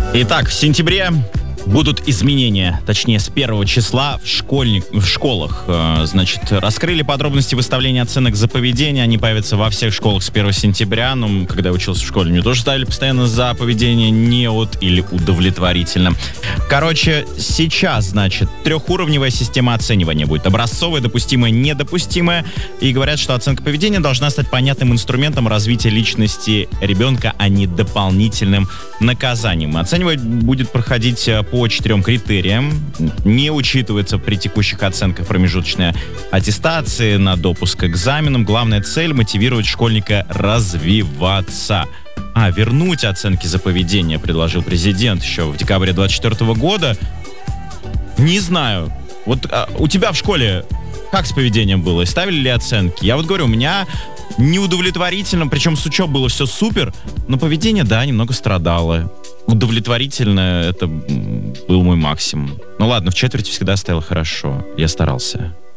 Итак, в сентябре будут изменения, точнее, с 1 числа в школах. Значит, раскрыли подробности выставления оценок за поведение. Они появятся во всех школах с 1 сентября. Ну, когда я учился в школе, мне тоже ставили постоянно за поведение неот или удовлетворительно. Короче, сейчас, значит, трехуровневая система оценивания будет. Образцовая, допустимая, недопустимая. И говорят, что оценка поведения должна стать понятным инструментом развития личности ребенка, а не дополнительным наказанием. Оценивать будет проходить по 4 критериям. Не учитывается при текущих оценках промежуточная аттестация на допуск к экзаменам. Главная цель — мотивировать школьника развиваться. Вернуть оценки за поведение, предложил президент еще в декабре 2024 года. Не знаю. Вот у тебя в школе как с поведением было? Ставили ли оценки? Я вот говорю, у меня неудовлетворительно, причем с учебой было все супер, но поведение, да, немного страдало. Удовлетворительно — это был мой максимум. Ну ладно, в четверти всегда ставил хорошо. Я старался.